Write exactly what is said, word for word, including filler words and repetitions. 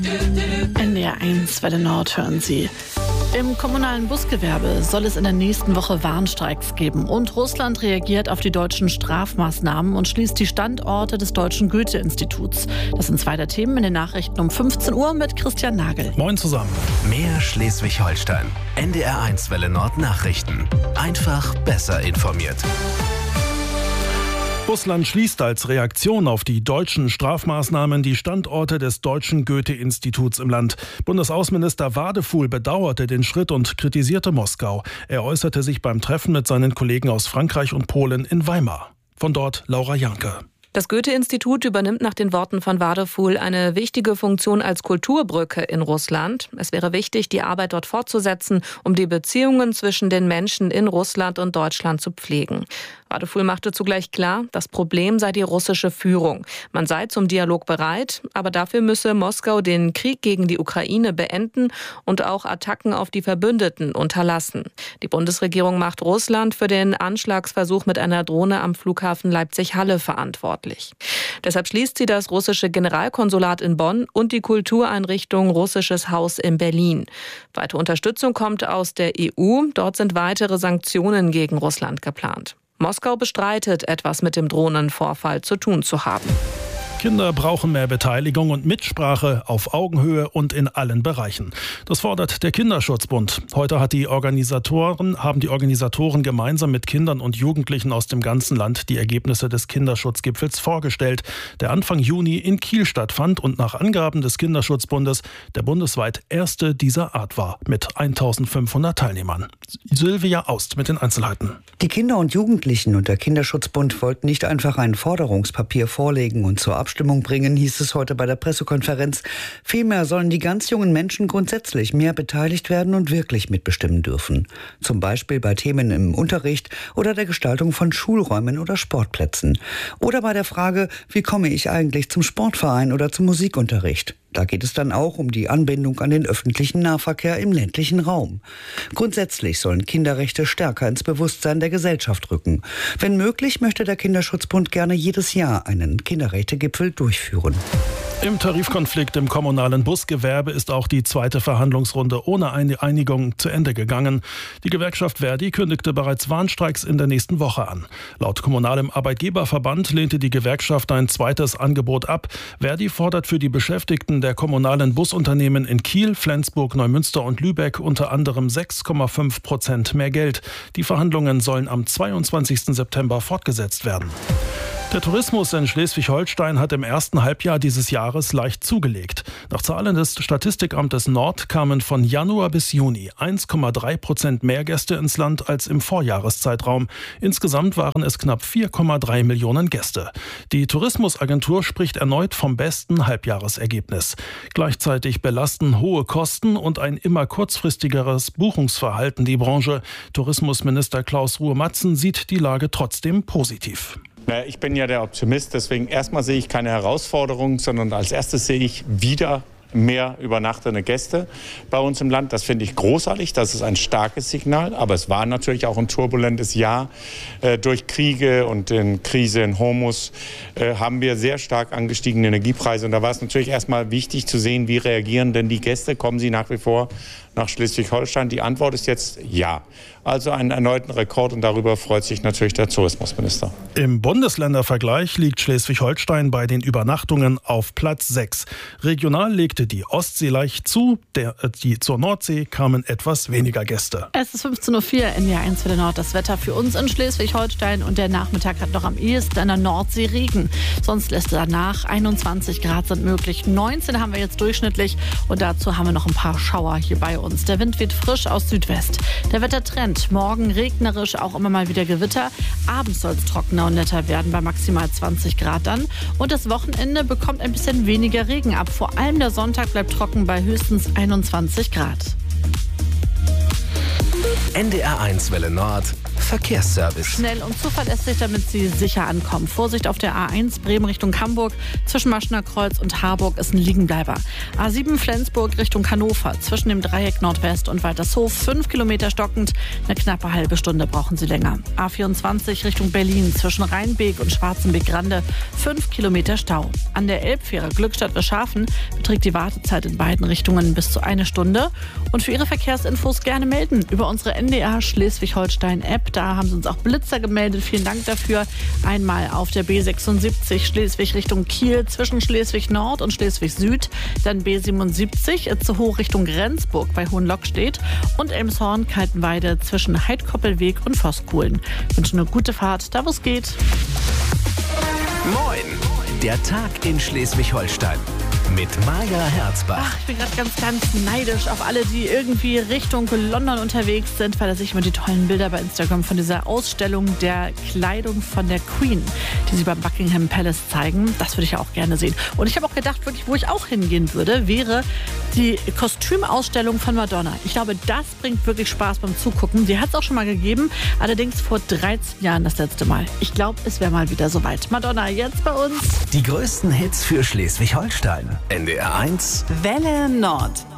N D R eins Welle Nord hören Sie. Im kommunalen Busgewerbe soll es in der nächsten Woche Warnstreiks geben. Und Russland reagiert auf die deutschen Strafmaßnahmen und schließt die Standorte des Deutschen Goethe-Instituts. Das sind zwei der Themen in den Nachrichten um fünfzehn Uhr mit Christian Nagel. Moin zusammen. Mehr Schleswig-Holstein. N D R eins Welle Nord Nachrichten. Einfach besser informiert. Russland schließt als Reaktion auf die deutschen Strafmaßnahmen die Standorte des Deutschen Goethe-Instituts im Land. Bundesaußenminister Wadefuhl bedauerte den Schritt und kritisierte Moskau. Er äußerte sich beim Treffen mit seinen Kollegen aus Frankreich und Polen in Weimar. Von dort Laura Janke. Das Goethe-Institut übernimmt nach den Worten von Wadefuhl eine wichtige Funktion als Kulturbrücke in Russland. Es wäre wichtig, die Arbeit dort fortzusetzen, um die Beziehungen zwischen den Menschen in Russland und Deutschland zu pflegen. Wadefuhl machte zugleich klar, das Problem sei die russische Führung. Man sei zum Dialog bereit, aber dafür müsse Moskau den Krieg gegen die Ukraine beenden und auch Attacken auf die Verbündeten unterlassen. Die Bundesregierung macht Russland für den Anschlagsversuch mit einer Drohne am Flughafen Leipzig-Halle verantwortlich. Deshalb schließt sie das russische Generalkonsulat in Bonn und die Kultureinrichtung Russisches Haus in Berlin. Weitere Unterstützung kommt aus der E U. Dort sind weitere Sanktionen gegen Russland geplant. Moskau bestreitet, etwas mit dem Drohnenvorfall zu tun zu haben. Kinder brauchen mehr Beteiligung und Mitsprache auf Augenhöhe und in allen Bereichen. Das fordert der Kinderschutzbund. Heute hat die Organisatoren, haben die Organisatoren gemeinsam mit Kindern und Jugendlichen aus dem ganzen Land die Ergebnisse des Kinderschutzgipfels vorgestellt, der Anfang Juni in Kiel stattfand und nach Angaben des Kinderschutzbundes der bundesweit erste dieser Art war, mit eintausendfünfhundert Teilnehmern. Sylvia Aust mit den Einzelheiten. Die Kinder und Jugendlichen und der Kinderschutzbund wollten nicht einfach ein Forderungspapier vorlegen und zur Abstimmung bringen, hieß es heute bei der Pressekonferenz. Vielmehr sollen die ganz jungen Menschen grundsätzlich mehr beteiligt werden und wirklich mitbestimmen dürfen. Zum Beispiel bei Themen im Unterricht oder der Gestaltung von Schulräumen oder Sportplätzen. Oder bei der Frage, wie komme ich eigentlich zum Sportverein oder zum Musikunterricht? Da geht es dann auch um die Anbindung an den öffentlichen Nahverkehr im ländlichen Raum. Grundsätzlich sollen Kinderrechte stärker ins Bewusstsein der Gesellschaft rücken. Wenn möglich, möchte der Kinderschutzbund gerne jedes Jahr einen Kinderrechtegipfel durchführen. Im Tarifkonflikt im kommunalen Busgewerbe ist auch die zweite Verhandlungsrunde ohne eine Einigung zu Ende gegangen. Die Gewerkschaft Verdi kündigte bereits Warnstreiks in der nächsten Woche an. Laut kommunalem Arbeitgeberverband lehnte die Gewerkschaft ein zweites Angebot ab. Verdi fordert für die Beschäftigten der kommunalen Busunternehmen in Kiel, Flensburg, Neumünster und Lübeck unter anderem sechs Komma fünf Prozent mehr Geld. Die Verhandlungen sollen am zweiundzwanzigsten September fortgesetzt werden. Der Tourismus in Schleswig-Holstein hat im ersten Halbjahr dieses Jahres leicht zugelegt. Nach Zahlen des Statistikamtes Nord kamen von Januar bis Juni eins Komma drei Prozent mehr Gäste ins Land als im Vorjahreszeitraum. Insgesamt waren es knapp vier Komma drei Millionen Gäste. Die Tourismusagentur spricht erneut vom besten Halbjahresergebnis. Gleichzeitig belasten hohe Kosten und ein immer kurzfristigeres Buchungsverhalten die Branche. Tourismusminister Klaus Ruhe-Matzen sieht die Lage trotzdem positiv. Naja, ich bin ja der Optimist, deswegen erstmal sehe ich keine Herausforderung, sondern als erstes sehe ich wieder mehr übernachtende Gäste bei uns im Land. Das finde ich großartig, das ist ein starkes Signal, aber es war natürlich auch ein turbulentes Jahr. Äh, durch Kriege und in Krise in Hormuz äh, haben wir sehr stark angestiegene Energiepreise und da war es natürlich erstmal wichtig zu sehen, wie reagieren denn die Gäste, kommen sie nach wie vor nach Schleswig-Holstein? Die Antwort ist jetzt ja. Also einen erneuten Rekord und darüber freut sich natürlich der Tourismusminister. Im Bundesländervergleich liegt Schleswig-Holstein bei den Übernachtungen auf Platz sechs. Regional legte die Ostsee leicht zu, der, die zur Nordsee kamen etwas weniger Gäste. Es ist fünfzehn Uhr vier, N D R eins Welle Nord. Das Wetter für uns in Schleswig-Holstein und der Nachmittag hat noch am ehesten an der Nordsee Regen. Sonst lässt danach einundzwanzig Grad sind möglich. neunzehn haben wir jetzt durchschnittlich und dazu haben wir noch ein paar Schauer hier bei uns. Der Wind weht frisch aus Südwest. Der Wettertrend morgen regnerisch, auch immer mal wieder Gewitter. Abends soll es trockener und netter werden bei maximal zwanzig Grad dann. Und das Wochenende bekommt ein bisschen weniger Regen ab. Vor allem der Sonntag bleibt trocken bei höchstens einundzwanzig Grad. N D R eins Welle Nord Verkehrsservice. Schnell und zuverlässig, damit Sie sicher ankommen. Vorsicht auf der A eins Bremen Richtung Hamburg. Zwischen Maschener Kreuz und Harburg ist ein Liegenbleiber. A sieben Flensburg Richtung Hannover. Zwischen dem Dreieck Nordwest und Waltershof. Fünf Kilometer stockend. Eine knappe halbe Stunde brauchen Sie länger. A vierundzwanzig Richtung Berlin. Zwischen Rheinbeek und Schwarzenbeek-Grande. Fünf Kilometer Stau. An der Elbfähre Glückstadt-Wischhafen beträgt die Wartezeit in beiden Richtungen bis zu eine Stunde. Und für Ihre Verkehrsinfos gerne melden über unsere N D R Schleswig-Holstein-App. Da haben Sie uns auch Blitzer gemeldet. Vielen Dank dafür. Einmal auf der B sechsundsiebzig Schleswig Richtung Kiel zwischen Schleswig-Nord und Schleswig-Süd. Dann B siebenundsiebzig zu hoch Richtung Rendsburg bei Hohenlockstedt. Und Elmshorn-Kaltenweide zwischen Heidkoppelweg und Voskuhlen. Ich wünsche eine gute Fahrt, da wo es geht. Moin! Der Tag in Schleswig-Holstein. Mit Maja Herzbach. Ach, ich bin gerade ganz, ganz neidisch auf alle, die irgendwie Richtung London unterwegs sind, weil da sehe ich immer die tollen Bilder bei Instagram von dieser Ausstellung der Kleidung von der Queen, die sie beim Buckingham Palace zeigen. Das würde ich ja auch gerne sehen. Und ich habe auch gedacht, wirklich, wo ich auch hingehen würde, wäre die Kostümausstellung von Madonna. Ich glaube, das bringt wirklich Spaß beim Zugucken. Die hat es auch schon mal gegeben, allerdings vor dreizehn Jahren das letzte Mal. Ich glaube, es wäre mal wieder soweit. Madonna, jetzt bei uns. Die größten Hits für Schleswig-Holstein. N D R eins Welle Nord.